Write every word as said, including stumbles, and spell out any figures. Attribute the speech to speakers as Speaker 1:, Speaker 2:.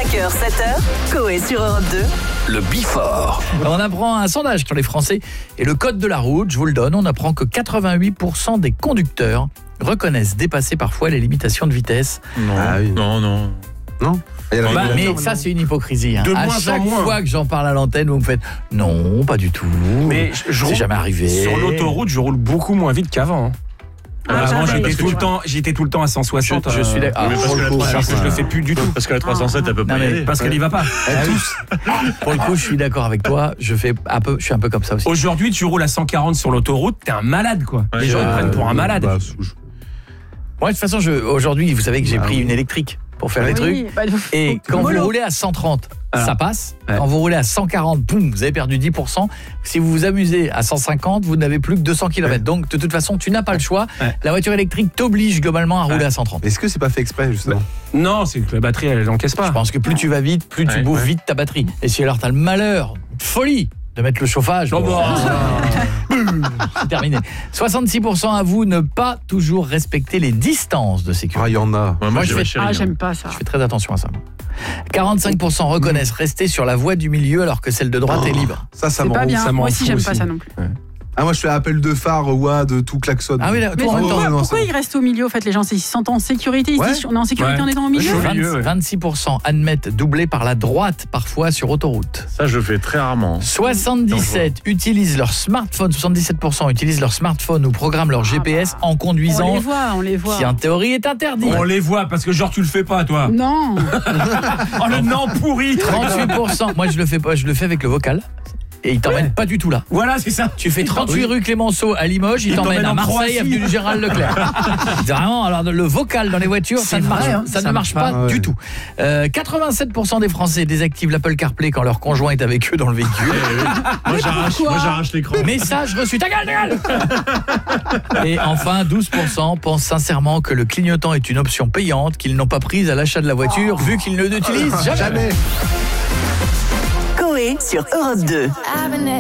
Speaker 1: cinq heures, sept heures, Coé sur Europe deux.
Speaker 2: Le Bifort.
Speaker 3: On apprend un sondage sur les Français et le code de la route, je vous le donne, on apprend que quatre-vingt-huit pour cent des conducteurs reconnaissent dépasser parfois les limitations de vitesse.
Speaker 4: Non,
Speaker 5: Ah oui.
Speaker 4: non, non.
Speaker 5: Non.
Speaker 3: Bah, mais ça, c'est une hypocrisie. Hein.
Speaker 4: De
Speaker 3: À
Speaker 4: moins en
Speaker 3: chaque
Speaker 4: moins.
Speaker 3: fois que j'en parle à l'antenne, vous me faites « Non, pas du tout.
Speaker 4: Mais je, je
Speaker 3: c'est
Speaker 4: roule-
Speaker 3: jamais arrivé.
Speaker 4: Sur l'autoroute, je roule beaucoup moins vite qu'avant. hein.
Speaker 6: Ah,
Speaker 4: Avant,
Speaker 6: pareil,
Speaker 4: j'étais
Speaker 6: je
Speaker 4: tout le
Speaker 6: vois.
Speaker 4: temps, j'étais tout le temps à cent soixante.
Speaker 3: Je- je suis d'accord.
Speaker 4: euh,
Speaker 3: Ah,
Speaker 4: parce
Speaker 3: pour
Speaker 4: que
Speaker 3: le
Speaker 4: la
Speaker 3: coup,
Speaker 4: trois cent sept,
Speaker 3: ça,
Speaker 4: je le fais plus du tout.
Speaker 7: Parce que la trois cent sept, elle peut pas
Speaker 3: Non,
Speaker 7: y
Speaker 3: mais
Speaker 7: aller.
Speaker 4: Parce qu'elle y va pas.
Speaker 3: Tous. Pour le coup, je suis d'accord avec toi. Je fais un peu, je suis un peu comme ça aussi.
Speaker 4: Aujourd'hui, tu roules à cent quarante sur l'autoroute, t'es un malade, quoi.
Speaker 7: Ouais,
Speaker 4: Les gens
Speaker 7: euh,
Speaker 4: ils prennent pour un malade.
Speaker 5: Bah, sous-
Speaker 3: Moi, de toute façon, je, aujourd'hui, vous savez que j'ai
Speaker 5: Bah,
Speaker 3: pris
Speaker 5: oui.
Speaker 3: une électrique pour faire les
Speaker 6: Oui,
Speaker 3: trucs.
Speaker 6: bah,
Speaker 3: Et
Speaker 6: faut-
Speaker 3: quand vous
Speaker 6: mollo.
Speaker 3: roulez à cent trente,
Speaker 4: Alors,
Speaker 3: ça passe.
Speaker 4: ouais.
Speaker 3: Quand vous roulez à cent quarante, boum, vous avez perdu dix pour cent. Si vous vous amusez à cent cinquante, vous n'avez plus que deux cents kilomètres.
Speaker 5: Ouais.
Speaker 3: Donc, de toute façon, tu n'as pas le choix.
Speaker 4: Ouais.
Speaker 3: La voiture électrique t'oblige globalement à rouler
Speaker 4: Ouais.
Speaker 3: à cent trente.
Speaker 5: Est-ce que c'est pas fait exprès, justement?
Speaker 4: Non, c'est que la batterie, elle n'encaisse pas.
Speaker 3: Je pense que plus tu vas vite, plus tu
Speaker 4: Ouais,
Speaker 3: bouffes
Speaker 4: ouais.
Speaker 3: vite ta batterie. Et si alors t'as le malheur, folie, de mettre le chauffage,
Speaker 4: Oh,
Speaker 3: bon,
Speaker 4: bah.
Speaker 3: c'est terminé. soixante-six pour cent avouent ne pas toujours respecter les distances de
Speaker 5: Ah,
Speaker 3: sécurité.
Speaker 5: il y en a.
Speaker 7: Ouais,
Speaker 3: Moi,
Speaker 7: moi,
Speaker 3: je
Speaker 7: j'ai
Speaker 3: fais-
Speaker 7: ma chérie.
Speaker 6: Ah,
Speaker 7: hein.
Speaker 6: j'aime pas ça.
Speaker 3: Je fais très attention à ça. moi. quarante-cinq pour cent reconnaissent rester sur la voie du milieu alors que celle de droite est libre.
Speaker 5: Ça, ça
Speaker 6: C'est
Speaker 5: m'en
Speaker 6: pas
Speaker 5: rend
Speaker 6: bien.
Speaker 4: ça m'en
Speaker 6: Moi aussi,
Speaker 4: fout
Speaker 6: j'aime
Speaker 4: aussi.
Speaker 6: pas ça non plus.
Speaker 5: Ah, moi, je fais appel de phare, WAD, tout klaxonne.
Speaker 3: Ah oui, là,
Speaker 6: Mais
Speaker 3: toi, en même temps,
Speaker 6: pourquoi,
Speaker 5: non,
Speaker 6: pourquoi
Speaker 5: c'est-
Speaker 6: ils restent au milieu, en fait, les gens? Ils se sentent en sécurité, ils se
Speaker 5: Ouais.
Speaker 6: disent on est en sécurité
Speaker 4: Ouais.
Speaker 6: en étant au
Speaker 4: Je
Speaker 6: milieu.
Speaker 4: suis au
Speaker 3: vingt-
Speaker 4: milieu, ouais.
Speaker 3: vingt-six pour cent admettent doubler par la droite parfois sur autoroute.
Speaker 7: Ça, je le fais très rarement.
Speaker 3: soixante-dix-sept utilisent leur smartphone, soixante-dixsept pour cent utilisent leur smartphone ou programment leur G P S en
Speaker 6: On
Speaker 3: conduisant,
Speaker 6: les voit, on les voit.
Speaker 3: qui en théorie est interdit.
Speaker 4: On les voit parce que genre tu le fais pas, toi.
Speaker 6: Non.
Speaker 4: Oh le non pourri.
Speaker 3: trente-huit pour cent. Moi je le fais pas, je le fais avec le vocal. Et il t'emmène pas du tout là.
Speaker 4: Voilà, c'est ça.
Speaker 3: Tu fais trente-huit rue Clémenceau à Limoges, il,
Speaker 4: Il
Speaker 3: t'emmène
Speaker 4: t'emmène
Speaker 3: à
Speaker 4: en
Speaker 3: Marseille,
Speaker 4: Croatie.
Speaker 3: avenue du Gérald Leclerc. Vraiment, alors le vocal dans les voitures, ça
Speaker 4: C'est
Speaker 3: ne marche,
Speaker 4: vrai, hein,
Speaker 3: ça
Speaker 4: ça
Speaker 3: ne marche
Speaker 4: marche
Speaker 3: pas
Speaker 5: pas.
Speaker 3: du
Speaker 5: Ouais.
Speaker 3: tout. Euh, quatre-vingt-sept pour cent des Français désactivent l'Apple CarPlay quand leur conjoint est avec eux dans le véhicule.
Speaker 7: Moi, j'arrache, moi, j'arrache l'écran.
Speaker 3: Message reçu, ta gueule, ta gueule. Et enfin, douze pour cent pensent sincèrement que le clignotant est une option payante qu'ils n'ont pas prise à l'achat de la voiture vu qu'ils ne l'utilisent jamais.
Speaker 5: Jamais.
Speaker 1: Coé sur Europe deux.
Speaker 8: I've been